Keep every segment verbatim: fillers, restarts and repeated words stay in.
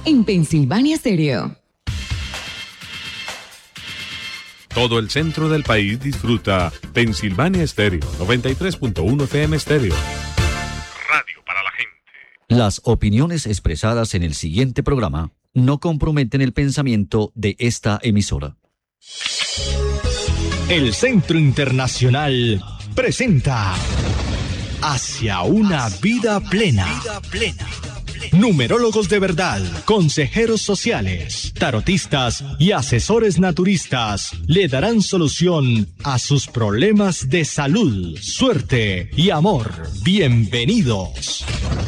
en Pensilvania Stereo. Todo el centro del país disfruta Pensilvania Stereo, noventa y tres punto uno F M Stereo. Radio para la gente. Las opiniones expresadas en el siguiente programa no comprometen el pensamiento de esta emisora. El Centro Internacional presenta Hacia una vida plena. Numerólogos de verdad, consejeros sociales, tarotistas y asesores naturistas le darán solución a sus problemas de salud, suerte y amor. Bienvenidos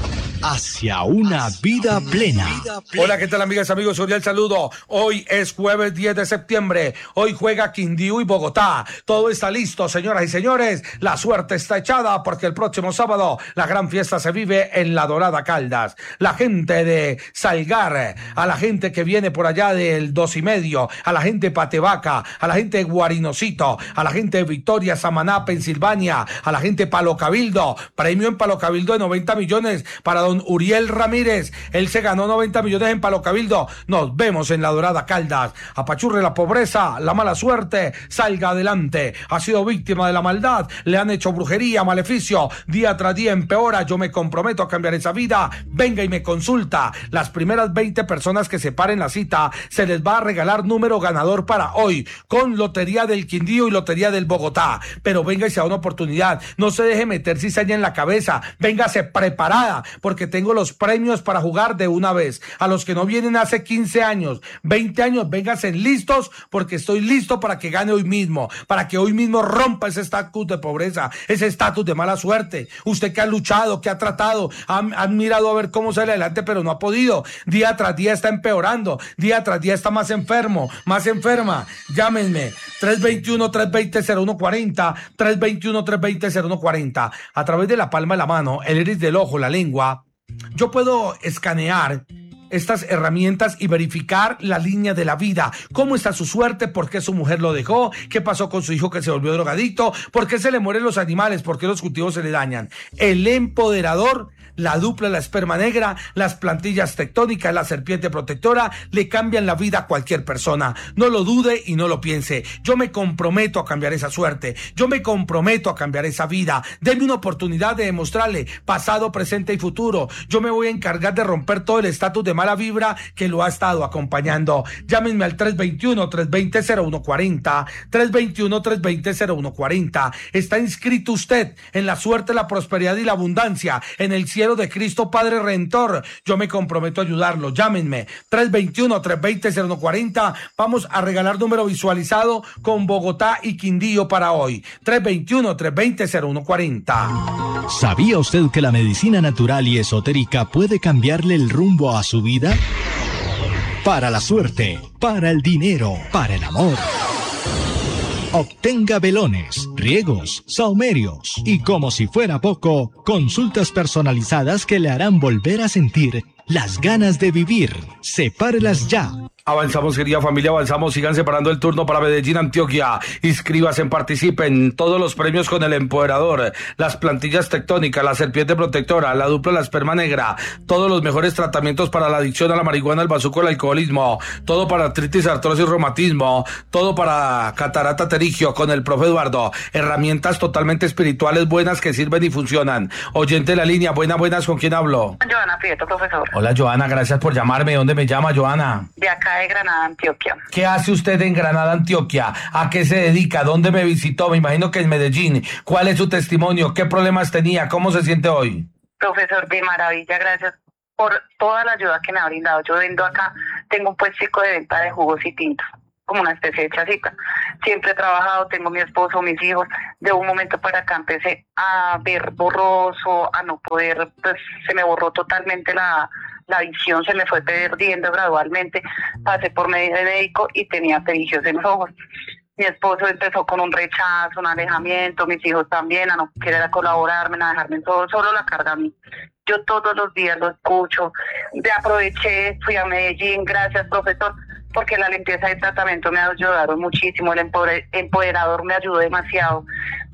hacia una vida plena. Hola, ¿qué tal, amigas y amigos? Cordial saludo. Hoy es jueves diez de septiembre. Hoy juega Quindío y Bogotá. Todo está listo, señoras y señores. La suerte está echada porque el próximo sábado la gran fiesta se vive en La Dorada Caldas. La gente de Salgar, a la gente que viene por allá del dos y medio, a la gente de Patevaca, a la gente de Guarinocito, a la gente de Victoria, Samaná, Pensilvania, a la gente de Palo Cabildo. Premio en Palo Cabildo de noventa millones para don Uriel Ramírez. Él se ganó noventa millones en Palo Cabildo. Nos vemos en La Dorada Caldas. Apachurre la pobreza, la mala suerte, salga adelante. Ha sido víctima de la maldad, le han hecho brujería, maleficio, día tras día empeora. Yo me comprometo a cambiar esa vida. Venga y me consulta. Las primeras veinte personas que se paren la cita, se les va a regalar número ganador para hoy, con Lotería del Quindío y Lotería del Bogotá. Pero venga y se da una oportunidad. No se deje meter cizaña en la cabeza. Véngase preparada, porque tengo los premios para jugar de una vez. A los que no vienen hace quince años, veinte años, vénganse listos, porque estoy listo para que gane hoy mismo, para que hoy mismo rompa ese estatus de pobreza, ese estatus de mala suerte. Usted que ha luchado, que ha tratado, ha, ha mirado a ver cómo sale adelante, pero no ha podido. Día tras día está empeorando, día tras día está más enfermo, más enferma. Llámenme, tres dos uno, tres dos cero, cero uno cuatro cero, tres dos uno, tres dos cero, cero uno cuatro cero. A través de la palma de la mano, el iris del ojo, la lengua, yo puedo escanear estas herramientas y verificar la línea de la vida. ¿Cómo está su suerte? ¿Por qué su mujer lo dejó? ¿Qué pasó con su hijo que se volvió drogadicto? ¿Por qué se le mueren los animales? ¿Por qué los cultivos se le dañan? El empoderador, la dupla, la esperma negra, las plantillas tectónicas, la serpiente protectora, le cambian la vida a cualquier persona. No lo dude y no lo piense. Yo me comprometo a cambiar esa suerte. Yo me comprometo a cambiar esa vida. Denme una oportunidad de demostrarle pasado, presente y futuro. Yo me voy a encargar de romper todo el estatus de mala vibra que lo ha estado acompañando. Llámenme al tres dos uno, tres dos cero, cero uno cuatro cero, tres dos uno, tres dos cero, cero uno cuatro cero. ¿Está inscrito usted en la suerte, la prosperidad y la abundancia, en el cielo de Cristo Padre Redentor? Yo me comprometo a ayudarlo. Llámenme, tres dos uno, tres dos cero, cero uno cuatro cero. Vamos a regalar número visualizado con Bogotá y Quindío para hoy. tres dos uno, tres dos cero, cero uno cuatro cero. ¿Sabía usted que la medicina natural y esotérica puede cambiarle el rumbo a su vida? Para la suerte, para el dinero, para el amor. Obtenga velones, riegos, saumerios y, como si fuera poco, consultas personalizadas que le harán volver a sentir las ganas de vivir. Sepárelas ya. Avanzamos, querida familia, avanzamos. Sigan separando el turno para Medellín, Antioquia. Inscríbanse, participen. Todos los premios con el empoderador, las plantillas tectónicas, la serpiente protectora, la dupla, la esperma negra. Todos los mejores tratamientos para la adicción a la marihuana, el bazuco, el alcoholismo. Todo para artritis, artrosis, reumatismo. Todo para catarata, terigio con el profe Eduardo. Herramientas totalmente espirituales buenas que sirven y funcionan. Oyente de la línea, buenas, buenas, ¿con quién hablo? Joana Prieto, profesor. Hola, Joana, gracias por llamarme. ¿Dónde me llama, Joana? De acá de Granada, Antioquia. ¿Qué hace usted en Granada, Antioquia? ¿A qué se dedica? ¿Dónde me visitó? Me imagino que en Medellín. ¿Cuál es su testimonio? ¿Qué problemas tenía? ¿Cómo se siente hoy? Profesor, de maravilla, gracias por toda la ayuda que me ha brindado. Yo vendo acá, tengo un puestico de venta de jugos y tintos, como una especie de chacita. Siempre he trabajado, tengo mi esposo, mis hijos. De un momento para acá empecé a ver borroso, a no poder, pues se me borró totalmente la... la visión, se me fue perdiendo gradualmente. Pasé por medio de médico y tenía perigios en los ojos. Mi esposo empezó con un rechazo, un alejamiento, mis hijos también, a no querer a colaborarme, a dejarme todo, solo la carga a mí. Yo todos los días lo escucho. De aproveché, fui a Medellín, gracias, profesor, porque la limpieza y el tratamiento me ayudaron muchísimo, el empoderador me ayudó demasiado.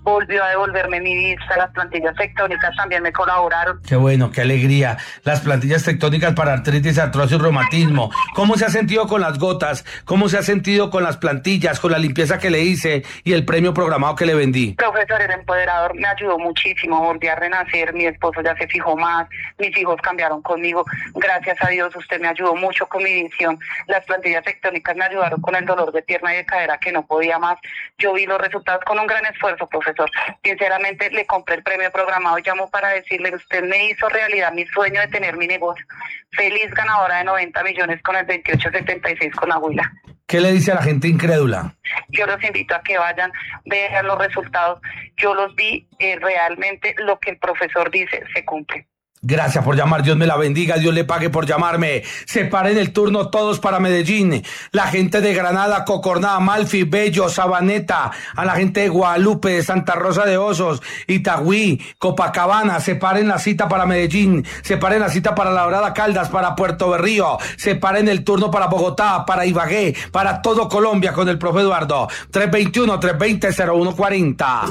volvió a devolverme mi vista, las plantillas tectónicas también me colaboraron. Qué bueno, qué alegría. Las plantillas tectónicas para artritis, artrosis, reumatismo. ¿Cómo se ha sentido con las gotas? ¿Cómo se ha sentido con las plantillas, con la limpieza que le hice y el premio programado que le vendí? Profesor, el empoderador me ayudó muchísimo, volví a renacer, mi esposo ya se fijó más, mis hijos cambiaron conmigo, gracias a Dios usted me ayudó mucho con mi visión, las plantillas tectónicas me ayudaron con el dolor de pierna y de cadera que no podía más, yo vi los resultados con un gran esfuerzo, profesor, sinceramente le compré el premio programado y llamo para decirle, usted me hizo realidad mi sueño de tener mi negocio, feliz ganadora de noventa millones con el veintiocho setenta y seis con Aguila. ¿Qué le dice a la gente incrédula? Yo los invito a que vayan, vean los resultados. Yo los vi, eh, realmente lo que el profesor dice se cumple. Gracias por llamar, Dios me la bendiga, Dios le pague por llamarme. Separen el turno todos para Medellín. La gente de Granada, Cocorná, Amalfi, Bello, Sabaneta, a la gente de Guadalupe, de Santa Rosa de Osos, Itagüí, Copacabana, separen la cita para Medellín, separen la cita para La Dorada Caldas, para Puerto Berrío, separen el turno para Bogotá, para Ibagué, para todo Colombia con el profe Eduardo. tres veintiuno, tres veinte, cero uno cuarenta.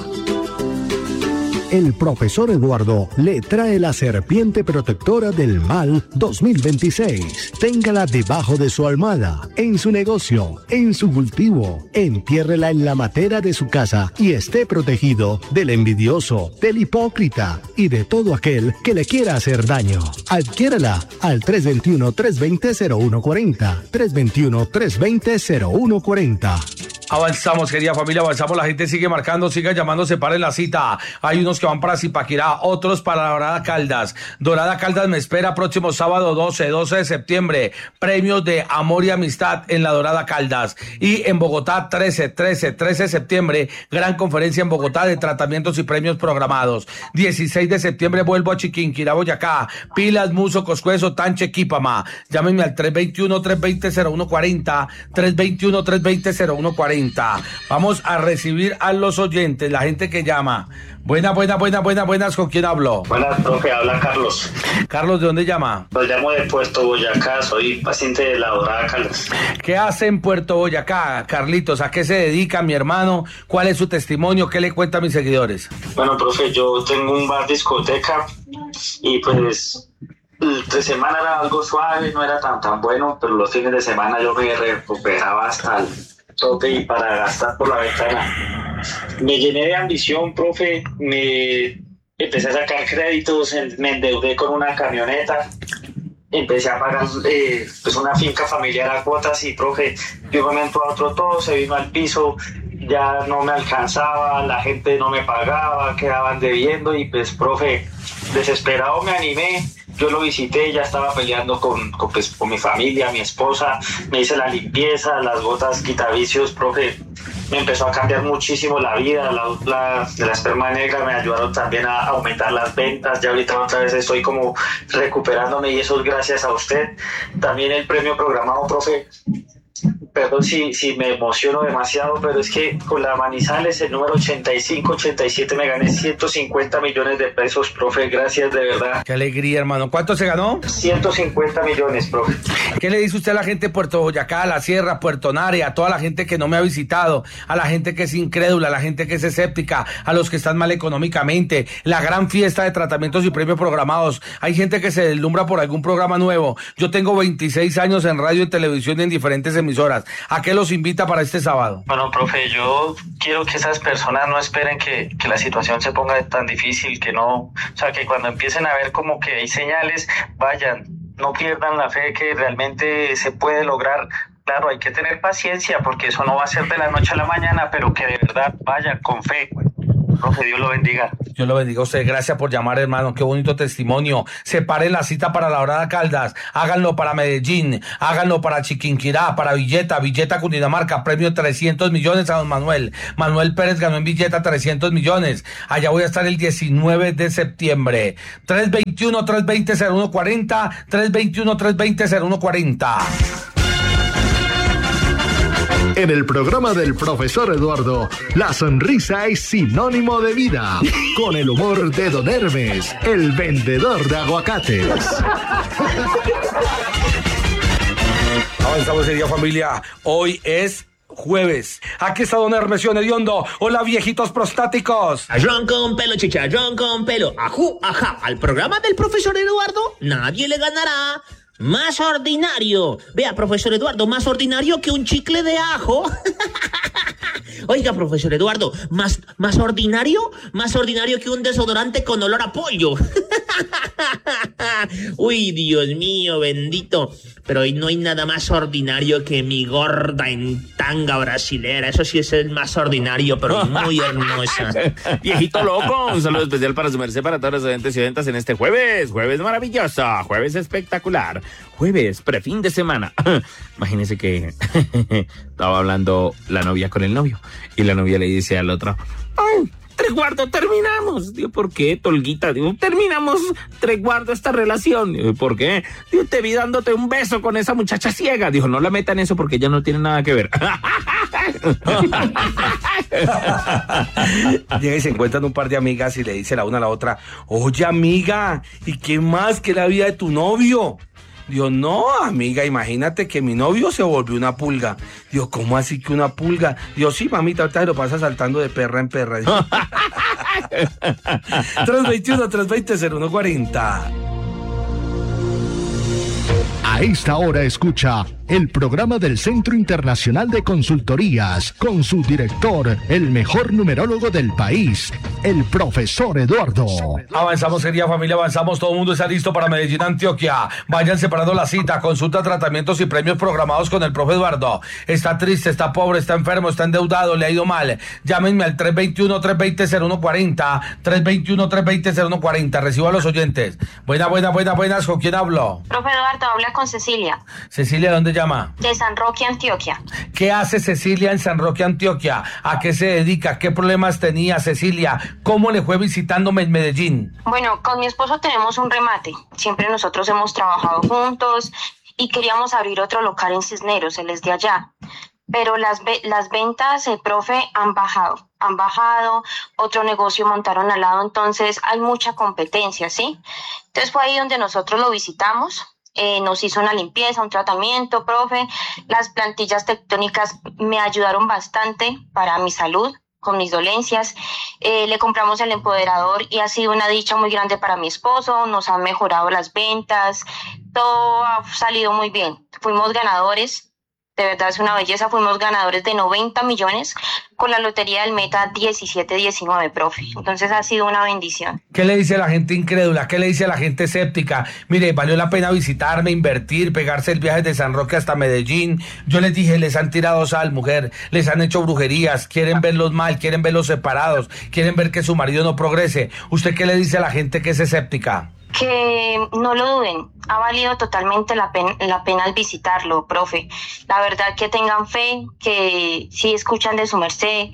El profesor Eduardo le trae la serpiente protectora del mal dos mil veintiséis. Téngala debajo de su almohada, en su negocio, en su cultivo. Entiérrela en la matera de su casa y esté protegido del envidioso, del hipócrita y de todo aquel que le quiera hacer daño. Adquiérala al tres veintiuno, tres veinte, cero uno cuarenta. tres veintiuno, tres veinte, cero uno cuarenta. Avanzamos, querida familia, avanzamos, la gente sigue marcando, sigue llamando, separen la cita. Hay unos que van para Zipaquirá, otros para Dorada Caldas. Dorada Caldas me espera próximo sábado doce, doce de septiembre. Premios de amor y amistad en la Dorada Caldas. Y en Bogotá, trece, trece, trece de septiembre, gran conferencia en Bogotá de tratamientos y premios programados. dieciséis de septiembre vuelvo a Chiquinquirá, Boyacá. Pilas, Muso, Coscuezo, Tanche, Quípama. Llámenme al tres veintiuno, tres veinte, cero uno cuarenta. tres veintiuno, tres veinte, cero uno cuarenta. Vamos a recibir a los oyentes, la gente que llama. Buenas, buenas, buenas, buenas, buenas. ¿Con quién hablo? Buenas, profe. Habla Carlos. Carlos, ¿de dónde llama? Lo llamo de Puerto Boyacá. Soy paciente de la Dorada Caldas. ¿Qué hace en Puerto Boyacá, Carlitos? ¿A qué se dedica mi hermano? ¿Cuál es su testimonio? ¿Qué le cuenta a mis seguidores? Bueno, profe, yo tengo un bar discoteca y pues entre semana era algo suave, no era tan tan bueno, pero los fines de semana yo me recuperaba hasta el tope y para gastar por la ventana. Me llené de ambición, profe, me empecé a sacar créditos, me endeudé con una camioneta, empecé a pagar eh, pues una finca familiar a cuotas y, profe, de un momento a otro todo se vino al piso, ya no me alcanzaba, la gente no me pagaba, quedaban debiendo y pues, profe, desesperado me animé. Yo lo visité, ya estaba peleando con, con, pues, con mi familia, mi esposa, me hice la limpieza, las gotas quitavicios, profe, me empezó a cambiar muchísimo la vida, la, la, de la esperma negra me ayudaron también a aumentar las ventas, ya ahorita otra vez estoy como recuperándome y eso es gracias a usted. También el premio programado, profe, perdón si, si me emociono demasiado, pero es que con la Manizales, el número ochenta y cinco ochenta y siete, me gané ciento cincuenta millones de pesos, profe, gracias de verdad. Qué alegría, hermano. ¿Cuánto se ganó? ciento cincuenta millones, profe. ¿Qué le dice usted a la gente de Puerto Boyacá, a la Sierra, Puerto Nare, a toda la gente que no me ha visitado, a la gente que es incrédula, a la gente que es escéptica, a los que están mal económicamente? La gran fiesta de tratamientos y premios programados. Hay gente que se deslumbra por algún programa nuevo. Yo tengo veintiséis años en radio y televisión en diferentes emisoras. ¿A qué los invita para este sábado? Bueno, profe, yo quiero que esas personas no esperen que, que la situación se ponga tan difícil, que no, o sea, que cuando empiecen a ver como que hay señales, vayan, no pierdan la fe que realmente se puede lograr. Claro, hay que tener paciencia porque eso no va a ser de la noche a la mañana, pero que de verdad vayan con fe. Profe, Dios lo bendiga. Dios lo bendiga a usted. Gracias por llamar, hermano. Qué bonito testimonio. Separen la cita para la Dorada Caldas. Háganlo para Medellín. Háganlo para Chiquinquirá, para Villeta. Villeta, Cundinamarca. Premio trescientos millones a don Manuel. Manuel Pérez ganó en Villeta trescientos millones. Allá voy a estar el diecinueve de septiembre. tres veintiuno, tres veinte, cero uno cuarenta. tres veintiuno, tres veinte, cero uno cuarenta. En el programa del profesor Eduardo, la sonrisa es sinónimo de vida. Con el humor de Don Hermes, el vendedor de aguacates. Avanzamos, querida familia. Hoy es jueves. Aquí está don Hermesio Hediondo. Hola, viejitos prostáticos. Chicharrón con pelo, chicharrón con pelo. Ajú, ajá. Al programa del profesor Eduardo, nadie le ganará. Más ordinario. Vea, profesor Eduardo, más ordinario que un chicle de ajo. Oiga, profesor Eduardo, más, más ordinario, más ordinario que un desodorante con olor a pollo. Uy, Dios mío, bendito. Pero hoy no hay nada más ordinario que mi gorda en tanga brasilera. Eso sí es el más ordinario, pero muy hermosa. Viejito loco, un saludo especial para su merced, para todos los oyentes y oyentas en este jueves. Jueves maravilloso, jueves espectacular. Jueves, prefin de semana. Imagínense que estaba hablando la novia con el novio y la novia le dice al otro: ¡ay, Treguardo, terminamos! Digo, ¿por qué, Tolguita? Digo, terminamos, Treguardo, esta relación. Digo, ¿por qué? Digo, te vi dándote un beso con esa muchacha ciega. Dijo, no la metan eso porque ella no tiene nada que ver. Llega y se encuentran un par de amigas y le dice la una a la otra: oye, amiga, ¿y qué más que la vida de tu novio? Digo, no, amiga, imagínate que mi novio se volvió una pulga. Digo, ¿cómo así que una pulga? Digo, sí, mamita, ahorita se lo pasa saltando de perra en perra. tres veintiuno, tres veinte, cero uno cuarenta. A esta hora escucha el programa del Centro Internacional de Consultorías con su director, el mejor numerólogo del país, el profesor Eduardo. Avanzamos, querida familia, avanzamos. Todo el mundo está listo para Medellín, Antioquia. Vayan separando la cita, consulta, tratamientos y premios programados con el profe Eduardo. Está triste, está pobre, está enfermo, está endeudado, le ha ido mal. Llámenme al tres veintiuno, tres veinte, cero uno cuarenta. tres veintiuno, tres veinte, cero uno cuarenta. Recibo a los oyentes. Buenas, buenas, buenas, buenas. ¿Con quién hablo? Profe Eduardo, habla con Cecilia. Cecilia, ¿dónde llama? De San Roque, Antioquia. ¿Qué hace Cecilia en San Roque, Antioquia? ¿A qué se dedica? ¿Qué problemas tenía Cecilia? ¿Cómo le fue visitándome en Medellín? Bueno, con mi esposo tenemos un remate. Siempre nosotros hemos trabajado juntos y queríamos abrir otro local en Cisneros, él es de allá. Pero las, las ventas, el profe, han bajado. Han bajado, otro negocio montaron al lado, entonces hay mucha competencia, ¿sí? Entonces fue ahí donde nosotros lo visitamos. Eh, nos hizo una limpieza, un tratamiento, profe. Las plantillas tectónicas me ayudaron bastante para mi salud, con mis dolencias. Eh, le compramos el empoderador y ha sido una dicha muy grande para mi esposo. Nos han mejorado las ventas. Todo ha salido muy bien. Fuimos ganadores. De verdad es una belleza. Fuimos ganadores de noventa millones con la lotería del Meta diecisiete diecinueve, profe. Entonces ha sido una bendición. ¿Qué le dice a la gente incrédula? ¿Qué le dice a la gente escéptica? Mire, valió la pena visitarme, invertir, pegarse el viaje de San Roque hasta Medellín. Yo les dije, les han tirado sal, mujer, les han hecho brujerías, quieren verlos mal, quieren verlos separados, quieren ver que su marido no progrese. ¿Usted qué le dice a la gente que es escéptica? Que no lo duden, ha valido totalmente la pena, la pena al visitarlo, profe. La verdad que tengan fe, que si escuchan de su merced,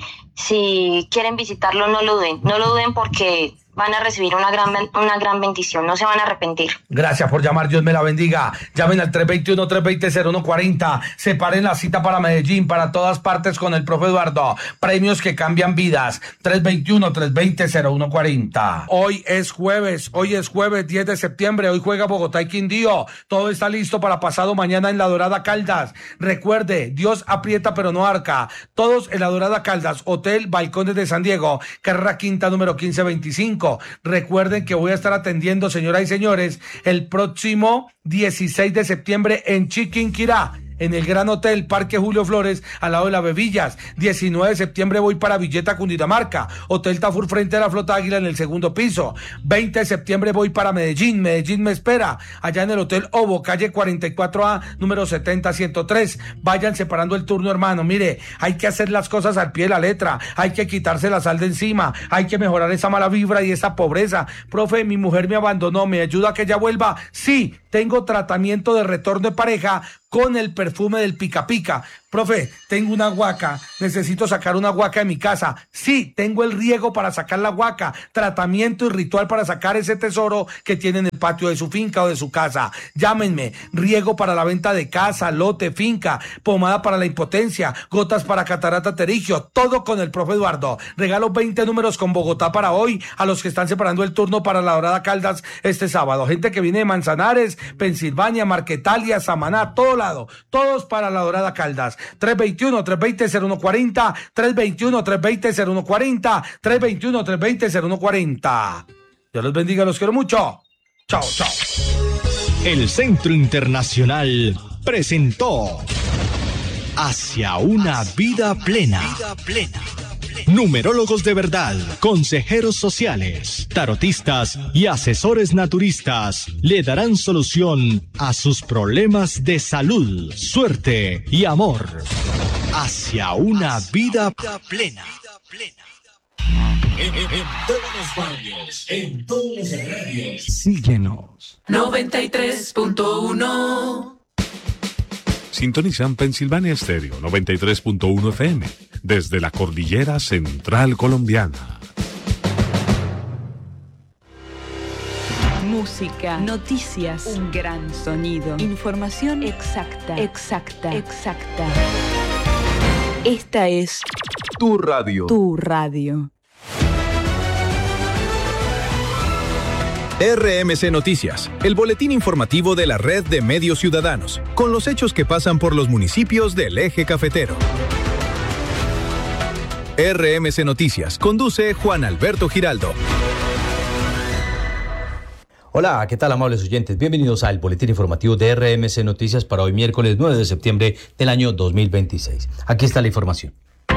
si quieren visitarlo, no lo duden, no lo duden porque van a recibir una gran, una gran bendición, no se van a arrepentir. Gracias por llamar, Dios me la bendiga. Llamen al tres veintiuno, tres veinte, cero uno cuarenta. Separen la cita para Medellín, para todas partes con el profe Eduardo. Premios que cambian vidas. tres veintiuno, tres veinte, cero uno cuarenta. Hoy es jueves, hoy es jueves diez de septiembre. Hoy juega Bogotá y Quindío. Todo está listo para pasado mañana en La Dorada Caldas. Recuerde, Dios aprieta pero no arca. Todos en La Dorada Caldas, Hotel Balcones de San Diego, carrera quinta número quince veinticinco. Recuerden que voy a estar atendiendo, señoras y señores, el próximo dieciséis de septiembre en Chiquinquirá, en el Gran Hotel Parque Julio Flores, al lado de las Bebillas. diecinueve de septiembre voy para Villeta, Cundinamarca, Hotel Tafur frente a la Flota Águila en el segundo piso. veinte de septiembre voy para Medellín, Medellín me espera, allá en el Hotel Ovo, calle cuarenta y cuatro A, número setenta ciento tres. Vayan separando el turno, hermano. Mire, hay que hacer las cosas al pie de la letra, hay que quitarse la sal de encima, hay que mejorar esa mala vibra y esa pobreza. Profe, mi mujer me abandonó, ¿me ayuda a que ella vuelva? Sí, tengo tratamiento de retorno de pareja con el perfume del Pica Pica. Profe, tengo una huaca, necesito sacar una huaca de mi casa. Sí, tengo el riego para sacar la huaca, tratamiento y ritual para sacar ese tesoro que tiene en el patio de su finca o de su casa. Llámenme, riego para la venta de casa, lote, finca, pomada para la impotencia, gotas para catarata pterigio, todo con el profe Eduardo. Regalo veinte números con Bogotá para hoy a los que están separando el turno para La Dorada Caldas este sábado. Gente que viene de Manzanares, Pensilvania, Marquetalia, Samaná, todo lado, todos para La Dorada Caldas. tres dos uno, tres dos cero, cero uno cuatro cero, tres dos uno, tres dos cero, cero uno cuatro cero, tres dos uno, tres dos cero, cero uno cuatro cero. Dios los bendiga, los quiero mucho. Chao, chao. El Centro Internacional presentó Hacia una vida plena. Numerólogos de verdad, consejeros sociales, tarotistas y asesores naturistas le darán solución a sus problemas de salud, suerte y amor. Hacia una vida plena. En, en, en todos los barrios, en todos los radios. Síguenos. noventa y tres punto uno. Sintonizan Pensilvania Estéreo noventa y tres punto uno F M desde la cordillera central colombiana. Música, noticias, un gran sonido, información exacta, exacta, exacta. Esta es tu radio. Tu radio. R M C Noticias, el boletín informativo de la red de medios ciudadanos, con los hechos que pasan por los municipios del eje cafetero. R M C Noticias, conduce Juan Alberto Giraldo. Hola, ¿qué tal, amables oyentes? Bienvenidos al boletín informativo de R M C Noticias para hoy miércoles nueve de septiembre del año dos mil veintiséis. Aquí está la información.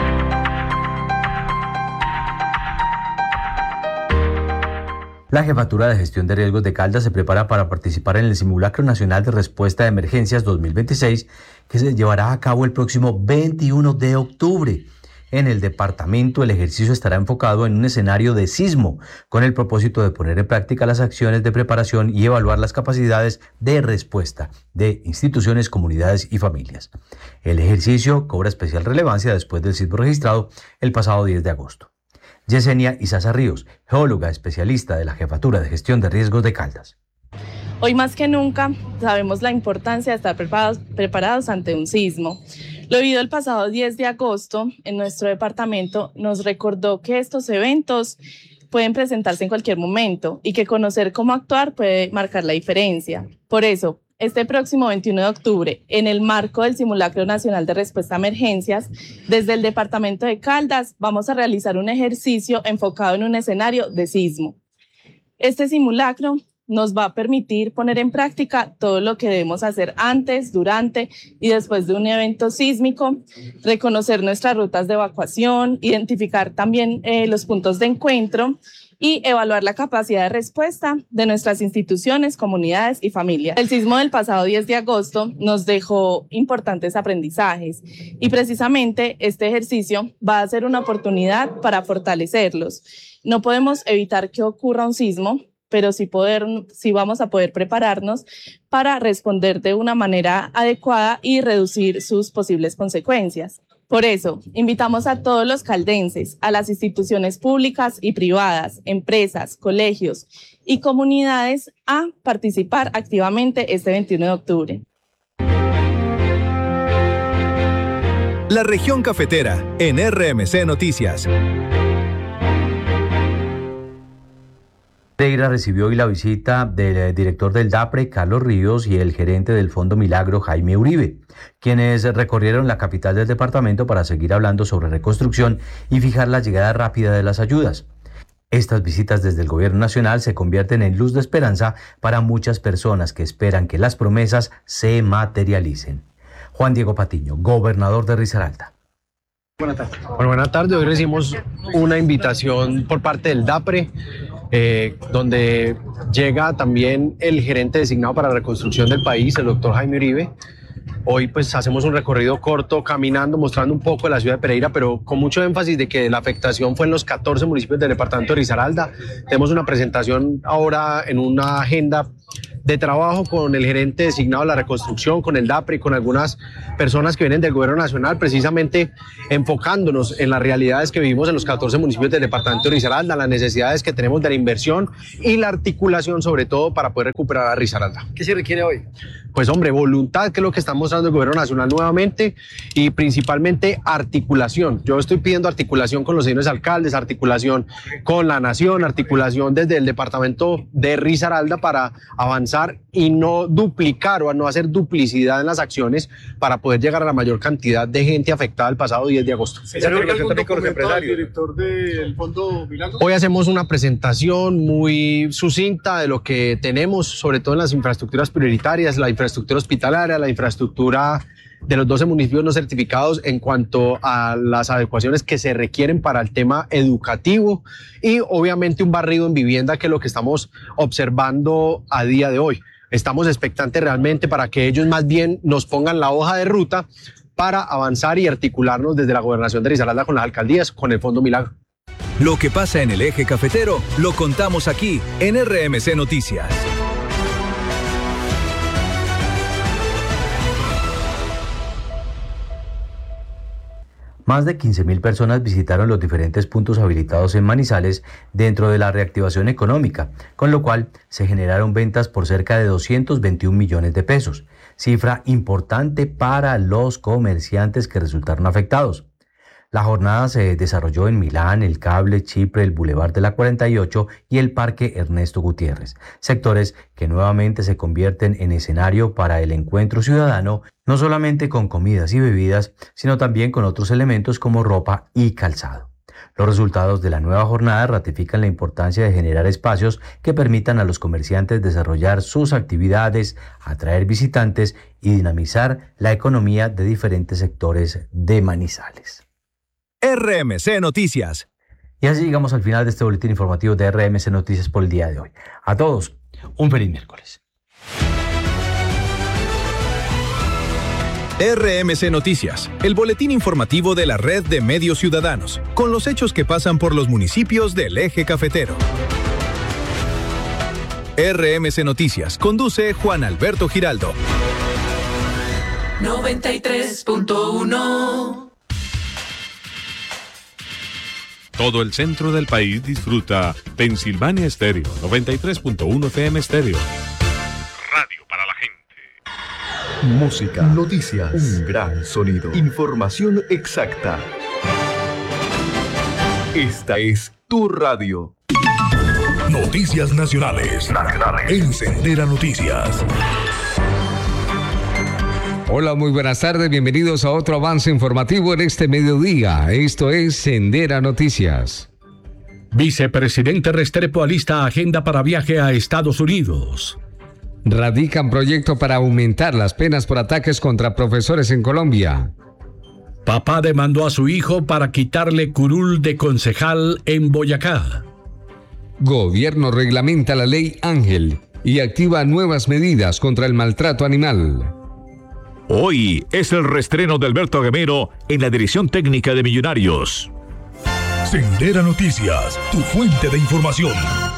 La Jefatura de Gestión de Riesgos de Caldas se prepara para participar en el Simulacro Nacional de Respuesta de Emergencias dos mil veintiséis, que se llevará a cabo el próximo veintiuno de octubre. En el departamento, el ejercicio estará enfocado en un escenario de sismo, con el propósito de poner en práctica las acciones de preparación y evaluar las capacidades de respuesta de instituciones, comunidades y familias. El ejercicio cobra especial relevancia después del sismo registrado el pasado diez de agosto. Yesenia Isaza Ríos, geóloga especialista de la Jefatura de Gestión de Riesgos de Caldas. Hoy más que nunca sabemos la importancia de estar preparados, preparados ante un sismo. Lo vivido el pasado diez de agosto en nuestro departamento nos recordó que estos eventos pueden presentarse en cualquier momento y que conocer cómo actuar puede marcar la diferencia. Por eso, este próximo veintiuno de octubre, en el marco del Simulacro Nacional de Respuesta a Emergencias, desde el departamento de Caldas vamos a realizar un ejercicio enfocado en un escenario de sismo. Este simulacro nos va a permitir poner en práctica todo lo que debemos hacer antes, durante y después de un evento sísmico, reconocer nuestras rutas de evacuación, identificar también eh, los puntos de encuentro y evaluar la capacidad de respuesta de nuestras instituciones, comunidades y familias. El sismo del pasado diez de agosto nos dejó importantes aprendizajes y precisamente este ejercicio va a ser una oportunidad para fortalecerlos. No podemos evitar que ocurra un sismo, pero sí, poder, sí vamos a poder prepararnos para responder de una manera adecuada y reducir sus posibles consecuencias. Por eso, invitamos a todos los caldenses, a las instituciones públicas y privadas, empresas, colegios y comunidades a participar activamente este veintiuno de octubre. La región cafetera en R M C Noticias. Pereira recibió hoy la visita del director del DAPRE, Carlos Ríos, y el gerente del Fondo Milagro, Jaime Uribe, quienes recorrieron la capital del departamento para seguir hablando sobre reconstrucción y fijar la llegada rápida de las ayudas. Estas visitas desde el gobierno nacional se convierten en luz de esperanza para muchas personas que esperan que las promesas se materialicen. Juan Diego Patiño, gobernador de Risaralda. Buenas tardes. Bueno, buenas tardes. Hoy recibimos una invitación por parte del DAPRE, eh, donde llega también el gerente designado para la reconstrucción del país, el doctor Jaime Uribe. Hoy pues hacemos un recorrido corto, caminando, mostrando un poco de la ciudad de Pereira, pero con mucho énfasis de que la afectación fue en los catorce municipios del departamento de Risaralda. Tenemos una presentación ahora en una agenda de trabajo con el gerente designado de la reconstrucción, con el DAPRE y con algunas personas que vienen del gobierno nacional, precisamente enfocándonos en las realidades que vivimos en los catorce municipios del departamento de Risaralda, las necesidades que tenemos de la inversión y la articulación, sobre todo para poder recuperar a Risaralda. ¿Qué se requiere hoy? pues hombre, voluntad, que es lo que está mostrando el gobierno nacional nuevamente, y principalmente articulación. Yo estoy pidiendo articulación con los señores alcaldes, articulación con la nación, articulación desde el departamento de Risaralda para avanzar y no duplicar o no hacer duplicidad en las acciones para poder llegar a la mayor cantidad de gente afectada el pasado diez de agosto. Director del Fondo Milagro. Hoy hacemos una presentación muy sucinta de lo que tenemos, sobre todo en las infraestructuras prioritarias, la infraestructura hospitalaria, la infraestructura de los doce municipios no certificados en cuanto a las adecuaciones que se requieren para el tema educativo y obviamente un barrido en vivienda, que es lo que estamos observando a día de hoy. Estamos expectantes realmente para que ellos más bien nos pongan la hoja de ruta para avanzar y articularnos desde la gobernación de Risaralda con las alcaldías, con el Fondo Milagro. Lo que pasa en el eje cafetero lo contamos aquí en R M C Noticias. Más de quince mil personas visitaron los diferentes puntos habilitados en Manizales dentro de la reactivación económica, con lo cual se generaron ventas por cerca de doscientos veintiún millones de pesos, cifra importante para los comerciantes que resultaron afectados. La jornada se desarrolló en Milán, El Cable, Chipre, el Boulevard de la cuarenta y ocho y el Parque Ernesto Gutiérrez, sectores que nuevamente se convierten en escenario para el encuentro ciudadano, no solamente con comidas y bebidas, sino también con otros elementos como ropa y calzado. Los resultados de la nueva jornada ratifican la importancia de generar espacios que permitan a los comerciantes desarrollar sus actividades, atraer visitantes y dinamizar la economía de diferentes sectores de Manizales. R M C Noticias. Y así llegamos al final de este boletín informativo de R M C Noticias por el día de hoy. A todos, un feliz miércoles. R M C Noticias, el boletín informativo de la Red de Medios Ciudadanos, con los hechos que pasan por los municipios del eje cafetero. R M C Noticias conduce Juan Alberto Giraldo. noventa y tres punto uno. Todo el centro del país disfruta Pensilvania Estéreo, noventa y tres punto uno F M Estéreo. Radio para la gente. Música, noticias, un gran sonido, información exacta. Esta es tu radio. Noticias nacionales. Nacionales. En Sendera Noticias. Hola, muy buenas tardes, bienvenidos a otro avance informativo en este mediodía. Esto es Sendera Noticias. Vicepresidente Restrepo alista agenda para viaje a Estados Unidos. Radican proyecto para aumentar las penas por ataques contra profesores en Colombia. Papá demandó a su hijo para quitarle curul de concejal en Boyacá. Gobierno reglamenta la ley Ángel y activa nuevas medidas contra el maltrato animal. Hoy es el reestreno de Alberto Gamero en la dirección técnica de Millonarios. Sendera Noticias, tu fuente de información.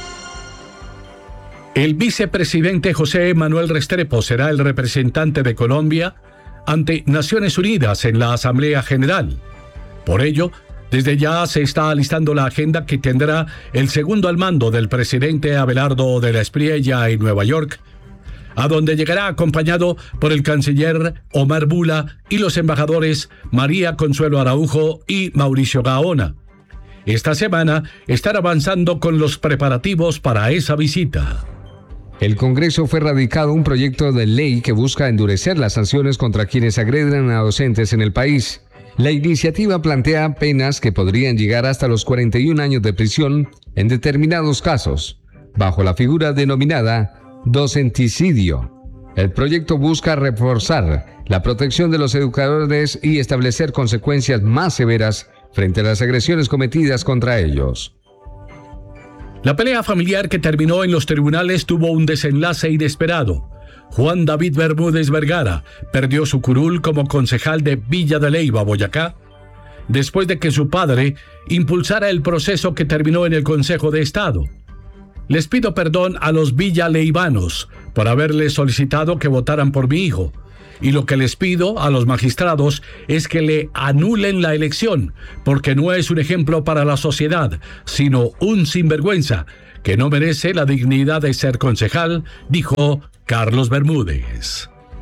El vicepresidente José Manuel Restrepo será el representante de Colombia ante Naciones Unidas en la Asamblea General. Por ello, desde ya se está alistando la agenda que tendrá el segundo al mando del presidente Abelardo de la Espriella en Nueva York, a donde llegará acompañado por el canciller Omar Bula y los embajadores María Consuelo Araujo y Mauricio Gaona. Esta semana están avanzando con los preparativos para esa visita. El Congreso fue radicado un proyecto de ley que busca endurecer las sanciones contra quienes agreden a docentes en el país. La iniciativa plantea penas que podrían llegar hasta los cuarenta y un años de prisión en determinados casos, bajo la figura denominada docenticidio. El proyecto busca reforzar la protección de los educadores y establecer consecuencias más severas frente a las agresiones cometidas contra ellos. La pelea familiar que terminó en los tribunales tuvo un desenlace inesperado. Juan David Bermúdez Vergara perdió su curul como concejal de Villa de Leyva, Boyacá, después de que su padre impulsara el proceso que terminó en el Consejo de Estado. Les pido perdón a los villaleivanos por haberles solicitado que votaran por mi hijo, y lo que les pido a los magistrados es que le anulen la elección, porque no es un ejemplo para la sociedad, sino un sinvergüenza que no merece la dignidad de ser concejal, dijo Carlos Bermúdez.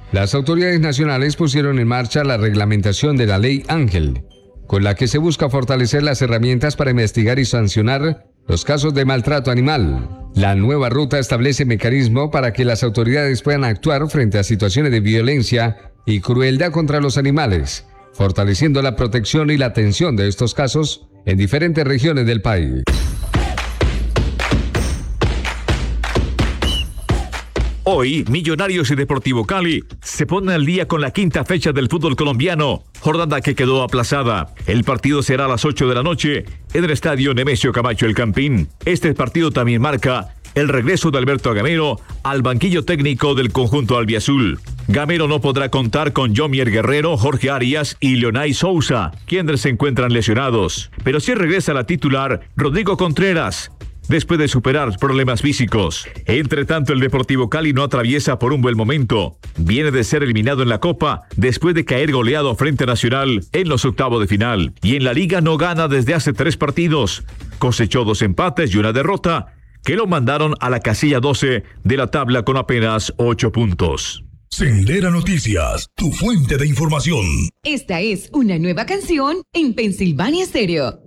Las autoridades nacionales pusieron en marcha la reglamentación de la Ley Ángel, con la que se busca fortalecer las herramientas para investigar y sancionar los casos de maltrato animal. La nueva ruta establece mecanismos para que las autoridades puedan actuar frente a situaciones de violencia y crueldad contra los animales, fortaleciendo la protección y la atención de estos casos en diferentes regiones del país. Hoy, Millonarios y Deportivo Cali se ponen al día con la quinta fecha del fútbol colombiano, jornada que quedó aplazada. El partido será a las ocho de la noche en el estadio Nemesio Camacho El Campín. Este partido también marca el regreso de Alberto Gamero al banquillo técnico del conjunto albiazul. Gamero no podrá contar con Jomier Guerrero, Jorge Arias y Leonay Sousa, quienes se encuentran lesionados. Pero sí regresa la titular Rodrigo Contreras, después de superar problemas físicos. Entre tanto, el Deportivo Cali no atraviesa por un buen momento. Viene de ser eliminado en la Copa después de caer goleado frente a Nacional en los octavos de final. Y en la Liga no gana desde hace tres partidos. Cosechó dos empates y una derrota que lo mandaron a la casilla doce de la tabla con apenas ocho puntos. Sendera Noticias, tu fuente de información. Esta es una nueva canción en Pensilvania Stereo.